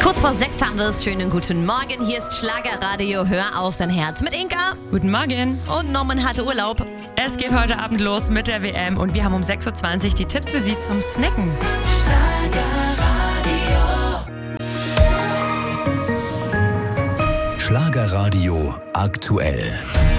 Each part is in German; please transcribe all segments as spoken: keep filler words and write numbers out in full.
Kurz vor sechs haben wir es. Schönen guten Morgen. Hier ist Schlagerradio. Hör auf dein Herz mit Inka. Guten Morgen. Und Norman hatte Urlaub. Es geht heute Abend los mit der W M und wir haben um sechs Uhr zwanzig die Tipps für Sie zum Snacken. Schlagerradio. Schlagerradio aktuell.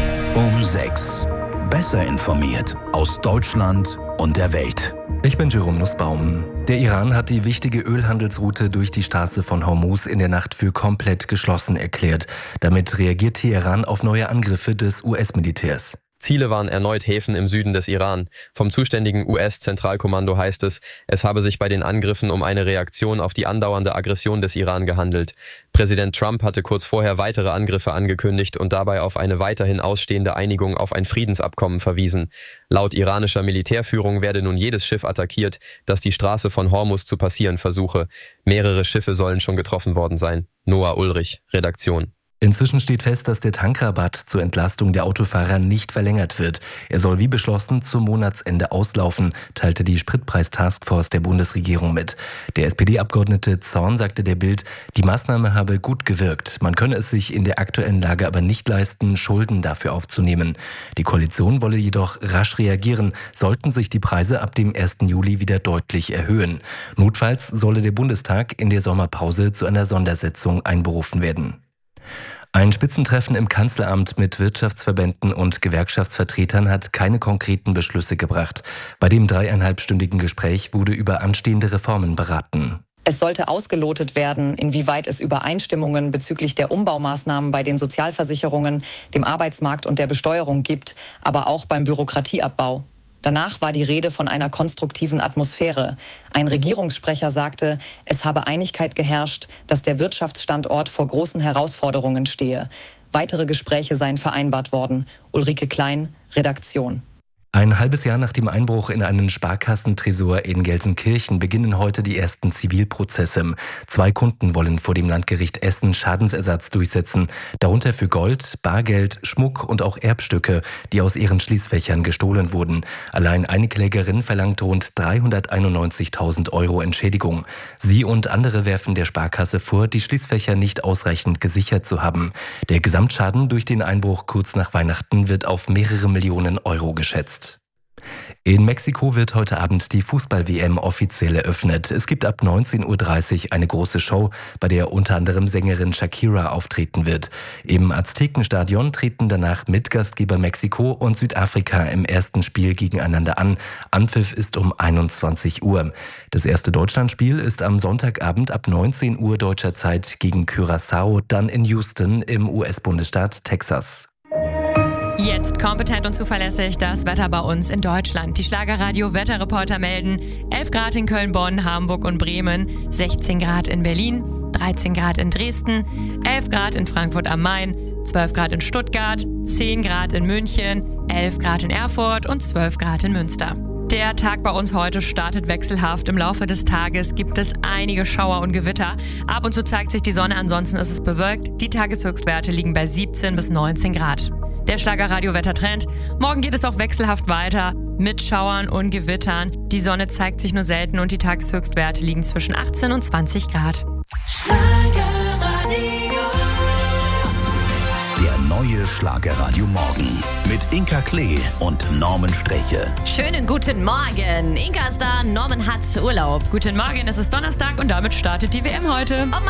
Um sechs. Besser informiert aus Deutschland und der Welt. Ich bin Jerome Nussbaum. Der Iran hat die wichtige Ölhandelsroute durch die Straße von Hormuz in der Nacht für komplett geschlossen erklärt. Damit reagiert Teheran auf neue Angriffe des U S-Militärs. Ziele waren erneut Häfen im Süden des Iran. Vom zuständigen U S-Zentralkommando heißt es, es habe sich bei den Angriffen um eine Reaktion auf die andauernde Aggression des Iran gehandelt. Präsident Trump hatte kurz vorher weitere Angriffe angekündigt und dabei auf eine weiterhin ausstehende Einigung auf ein Friedensabkommen verwiesen. Laut iranischer Militärführung werde nun jedes Schiff attackiert, das die Straße von Hormuz zu passieren versuche. Mehrere Schiffe sollen schon getroffen worden sein. Noah Ulrich, Redaktion. Inzwischen steht fest, dass der Tankrabatt zur Entlastung der Autofahrer nicht verlängert wird. Er soll wie beschlossen zum Monatsende auslaufen, teilte die Spritpreis-Taskforce der Bundesregierung mit. Der S P D-Abgeordnete Zorn sagte der Bild, die Maßnahme habe gut gewirkt. Man könne es sich in der aktuellen Lage aber nicht leisten, Schulden dafür aufzunehmen. Die Koalition wolle jedoch rasch reagieren, sollten sich die Preise ab dem ersten Juli wieder deutlich erhöhen. Notfalls solle der Bundestag in der Sommerpause zu einer Sondersitzung einberufen werden. Ein Spitzentreffen im Kanzleramt mit Wirtschaftsverbänden und Gewerkschaftsvertretern hat keine konkreten Beschlüsse gebracht. Bei dem dreieinhalbstündigen Gespräch wurde über anstehende Reformen beraten. Es sollte ausgelotet werden, inwieweit es Übereinstimmungen bezüglich der Umbaumaßnahmen bei den Sozialversicherungen, dem Arbeitsmarkt und der Besteuerung gibt, aber auch beim Bürokratieabbau. Danach war die Rede von einer konstruktiven Atmosphäre. Ein Regierungssprecher sagte, es habe Einigkeit geherrscht, dass der Wirtschaftsstandort vor großen Herausforderungen stehe. Weitere Gespräche seien vereinbart worden. Ulrike Klein, Redaktion. Ein halbes Jahr nach dem Einbruch in einen Sparkassentresor in Gelsenkirchen beginnen heute die ersten Zivilprozesse. Zwei Kunden wollen vor dem Landgericht Essen Schadensersatz durchsetzen, darunter für Gold, Bargeld, Schmuck und auch Erbstücke, die aus ihren Schließfächern gestohlen wurden. Allein eine Klägerin verlangt rund dreihunderteinundneunzigtausend Euro Entschädigung. Sie und andere werfen der Sparkasse vor, die Schließfächer nicht ausreichend gesichert zu haben. Der Gesamtschaden durch den Einbruch kurz nach Weihnachten wird auf mehrere Millionen Euro geschätzt. In Mexiko wird heute Abend die Fußball-W M offiziell eröffnet. Es gibt ab neunzehn Uhr dreißig eine große Show, bei der unter anderem Sängerin Shakira auftreten wird. Im Aztekenstadion treten danach Mitgastgeber Mexiko und Südafrika im ersten Spiel gegeneinander an. Anpfiff ist um einundzwanzig Uhr. Das erste Deutschlandspiel ist am Sonntagabend ab neunzehn Uhr deutscher Zeit gegen Curaçao, dann in Houston im U S-Bundesstaat Texas. Jetzt kompetent und zuverlässig das Wetter bei uns in Deutschland. Die Schlagerradio-Wetterreporter melden elf Grad in Köln, Bonn, Hamburg und Bremen, sechzehn Grad in Berlin, dreizehn Grad in Dresden, elf Grad in Frankfurt am Main, zwölf Grad in Stuttgart, zehn Grad in München, elf Grad in Erfurt und zwölf Grad in Münster. Der Tag bei uns heute startet wechselhaft. Im Laufe des Tages gibt es einige Schauer und Gewitter. Ab und zu zeigt sich die Sonne, ansonsten ist es bewölkt. Die Tageshöchstwerte liegen bei siebzehn bis neunzehn Grad. Der Schlagerradio-Wettertrend. Morgen geht es auch wechselhaft weiter mit Schauern und Gewittern. Die Sonne zeigt sich nur selten und die Tageshöchstwerte liegen zwischen achtzehn und zwanzig Grad. Der neue Schlagerradio Morgen mit Inka Klee und Norman Streche. Schönen guten Morgen. Inka ist da, Norman hat Urlaub. Guten Morgen, es ist Donnerstag und damit startet die W M heute. Oh Mann.